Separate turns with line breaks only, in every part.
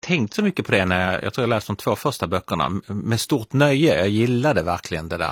tänkt så mycket på det när jag tror jag läste de 2 första böckerna med stort nöje. Jag gillade verkligen de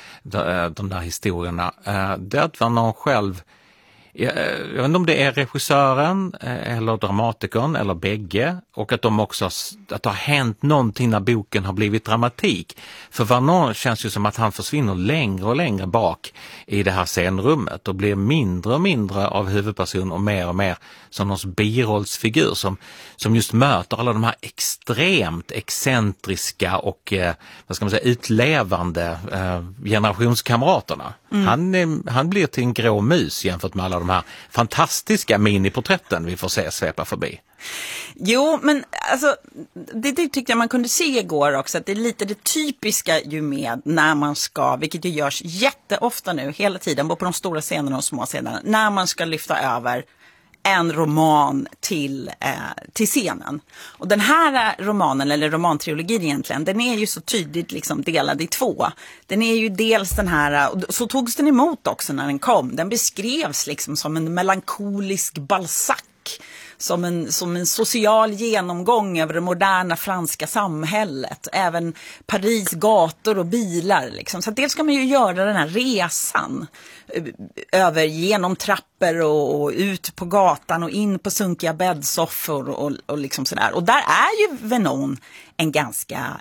där historierna. Det att Vernon själv, jag vet inte om det är regissören eller dramatikern eller bägge, och att de också att det har hänt någonting när boken har blivit dramatik. För Vernon känns ju som att han försvinner längre och längre bak i det här scenrummet och blir mindre och mindre av huvudperson och mer som någon birollsfigur som just möter alla de här extremt excentriska och vad ska man säga, utlevande generationskamraterna. Han blir till en grå mus jämfört med alla de här fantastiska miniporträtten vi får se svepa förbi.
Jo, men alltså, det tyckte jag man kunde se igår också, att det är lite det typiska ju med när man ska, vilket ju görs jätteofta nu hela tiden, både på de stora scenerna och små scenerna, när man ska lyfta över en roman till scenen. Och den här romanen, eller romantrilogin egentligen, den är ju så tydligt liksom delad i 2. Den är ju dels den här, och så togs den emot också när den kom. Den beskrevs liksom som en melankolisk Balzac, som en social genomgång över det moderna franska samhället, även Paris gator och bilar liksom. Så dels ska man ju göra den här resan över genom trappor och ut på gatan och in på sunkiga bäddsoffor och liksom sådär. Och där är ju Vernon en ganska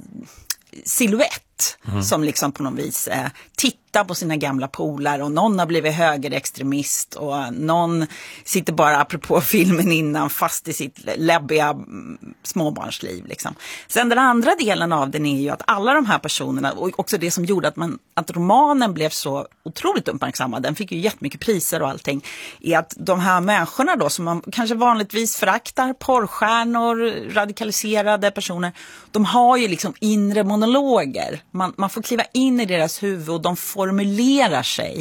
silhuett som liksom på något vis tittar på sina gamla polare, och någon har blivit högerextremist och någon sitter bara, apropå filmen innan, fast i sitt läbbiga småbarnsliv liksom. Sen den andra delen av den är ju att alla de här personerna, och också det som gjorde att romanen blev så otroligt uppmärksammad, den fick ju jättemycket priser och allting, är att de här människorna då som man kanske vanligtvis föraktar, porrstjärnor, radikaliserade personer, de har ju liksom inre monologer. Man får kliva in i deras huvud och de formulerar sig.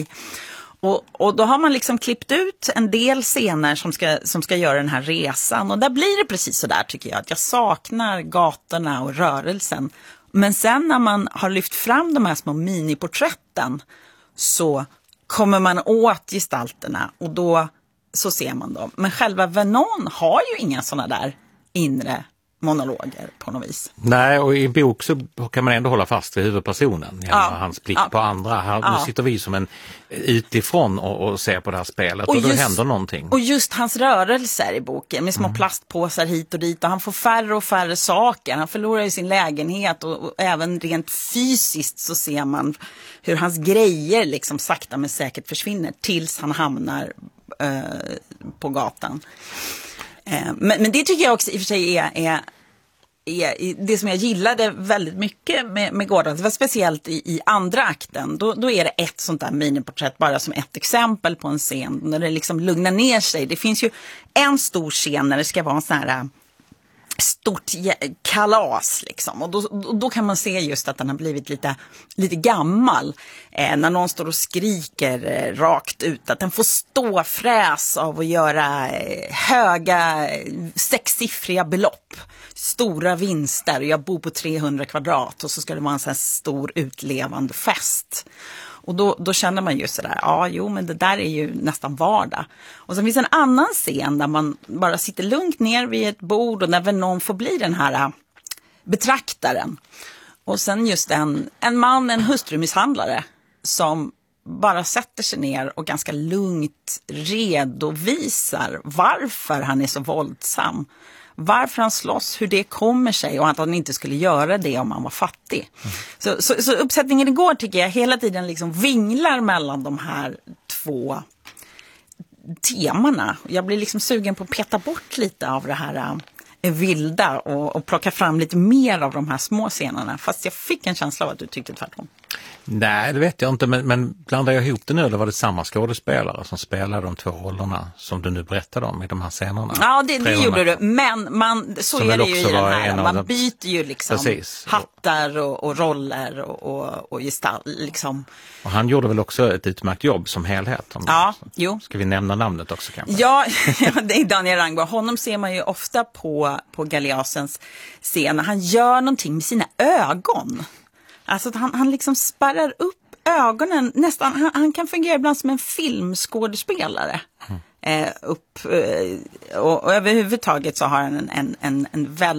Och då har man liksom klippt ut en del scener som ska göra den här resan. Och där blir det precis så där, tycker jag, att jag saknar gatorna och rörelsen. Men sen när man har lyft fram de här små miniporträtten så kommer man åt gestalterna och då så ser man dem. Men själva Vernon har ju inga såna där inre monologer på något vis.
Nej, och i en bok så kan man ändå hålla fast vid huvudpersonen genom hans blick på andra. Nu sitter vi som en utifrån och ser på det här spelet och då händer någonting.
Och just hans rörelser i boken med små plastpåsar hit och dit, och han får färre och färre saker. Han förlorar ju sin lägenhet och även rent fysiskt så ser man hur hans grejer liksom sakta men säkert försvinner tills han hamnar på gatan. Men det tycker jag också i och för sig är det som jag gillade väldigt mycket med Gordon. Det var speciellt i andra akten. Då är det ett sånt där miniporträtt bara som ett exempel på en scen när det liksom lugnar ner sig. Det finns ju en stor scen när det ska vara en sån här stort kalas liksom. Och då kan man se just att den har blivit lite gammal. När någon står och skriker rakt ut, att den får stå fräs av att göra höga sexsiffriga belopp. Stora vinster. Jag bor på 300 kvadrat och så ska det vara en sån här stor utlevande fest. Och då känner man ju sådär, men det där är ju nästan vardag. Och sen finns en annan scen där man bara sitter lugnt ner vid ett bord och när någon får bli den här betraktaren. Och sen just en hustrumisshandlare som bara sätter sig ner och ganska lugnt redovisar varför han är så våldsam. Varför han slåss, hur det kommer sig och att han inte skulle göra det om han var fattig. Så uppsättningen igår tycker jag hela tiden liksom vinglar mellan de här 2 temana. Jag blir liksom sugen på att peta bort lite av det här vilda och plocka fram lite mer av de här små scenerna. Fast jag fick en känsla av att du tyckte tvärtom.
Nej, det vet jag inte, men blandar jag ihop det nu, eller var det samma skådespelare som spelade de 2 rollerna som du nu berättade om i de här scenerna?
Ja, det gjorde du, men så är det ju i den här. Man byter ju liksom hattar och roller och gestalt liksom. Och
han gjorde väl också ett utmärkt jobb som helhet?
Jo.
Ska vi nämna namnet också kanske?
Ja, det är Daniel Rangborg. Honom ser man ju ofta på Galeasens scen. Han gör någonting med sina ögon. Alltså att han liksom spärrar upp ögonen nästan. Han kan fungera ibland som en filmskådespelare. Och överhuvudtaget så har han en väldigt